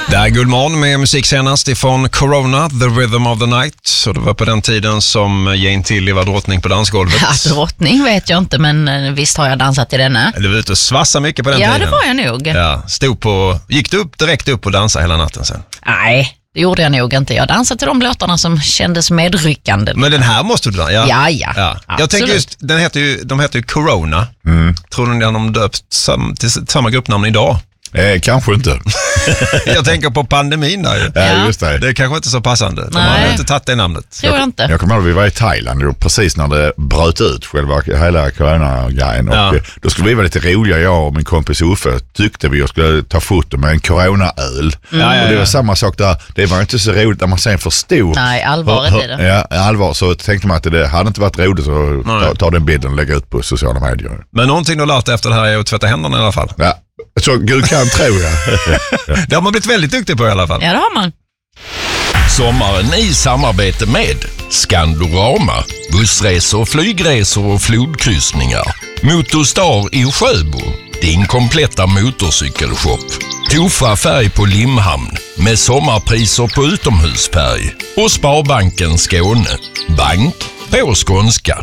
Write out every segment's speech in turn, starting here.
Där Guldmorgon med musik senast ifrån Corona, The Rhythm of the Night. Så det var på den tiden som Jane Tilly var drottning på dansgolvet. Ja, drottning vet jag inte, men visst har jag dansat i denna. Du var ute och svassa mycket på den tiden. Ja, det var jag nog. Ja, gick du upp direkt upp och dansade hela natten sen? Nej, det gjorde jag nog inte. Jag dansade till de låtarna som kändes medryckande. Men den här måste du dansa? Ja. Jag tänker just, de heter ju Corona. Tror ni de döpt till samma gruppnamn idag? Kanske inte. Jag tänker på pandemin där ju. Ja, just det. Det är kanske inte så passande. De har inte tagit det namnet. Tror jag inte. Jag kommer ihåg att vi var i Thailand och precis när det bröt ut själva hela corona-grejen. Och då skulle vi vara lite roliga, jag och min kompis Uffe tyckte vi skulle ta foto med en corona-öl. Och det var samma sak där. Det var inte så roligt när man sen förstod. Nej, allvaret i det. Ja, allvar. Så tänkte man att det hade inte varit roligt att ta den bilden och lägga ut på sociala medier. Men någonting du har lärt efter det här är att tvätta händerna i alla fall. Ja. Så Gud kan, tror jag. Det har man blivit väldigt duktig på i alla fall. Ja, det har man. Sommaren i samarbete med Skandorama, bussresor, flygresor och flodkryssningar. Motorstar i Sjöbo, din kompletta motorcykelshop. Tofa färg på Limhamn med sommarpriser på utomhusfärg. Och Sparbanken Skåne, bank på skånska.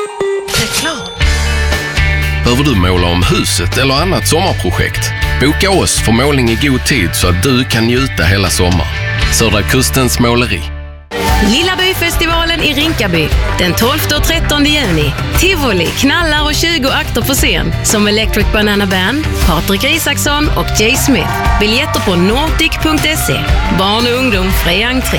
Behöver du måla om huset eller annat sommarprojekt? Boka oss för målning i god tid så att du kan njuta hela sommar. Södra Kustens måleri. Lilla Byfestivalen i Rinkaby den 12 och 13 juni. Tivoli, knallar och 20 akter på scen som Electric Banana Band, Patrik Isaksson och Jay Smith. Biljetter på nordic.se. Barn och ungdom fri entré.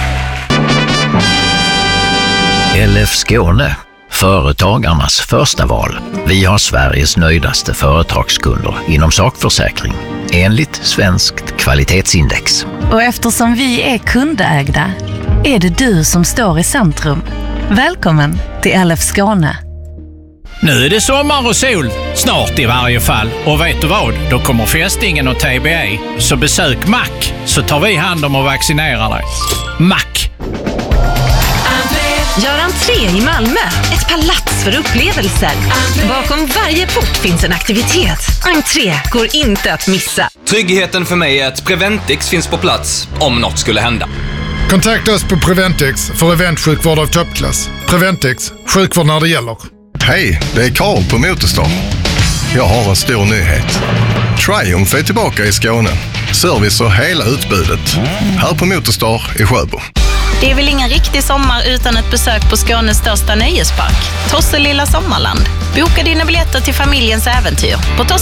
LF Skåne. Företagarnas första val. Vi har Sveriges nöjdaste företagskunder inom sakförsäkring enligt Svenskt kvalitetsindex. Och eftersom vi är kundägda är det du som står i centrum. Välkommen till LF Skåne. Nu är det sommar och sol, snart i varje fall. Och vet du vad? Då kommer fästingen och TBE. Så besök Mac så tar vi hand om och vaccinerar dig. Mac. Gör entré i Malmö. Ett palats för upplevelser. Bakom varje port finns en aktivitet. Entré går inte att missa. Tryggheten för mig är att Preventix finns på plats om något skulle hända. Kontakta oss på Preventix för eventsjukvård av toppklass. Preventix, sjukvård när det gäller. Hej, det är Karl på Motorstar. Jag har en stor nyhet. Triumph är tillbaka i Skåne. Service och hela utbudet. Här på Motorstar i Sjöbo. Det är väl ingen riktig sommar utan ett besök på Skånes största nöjespark, Tosselilla Sommarland. Boka dina biljetter till familjens äventyr på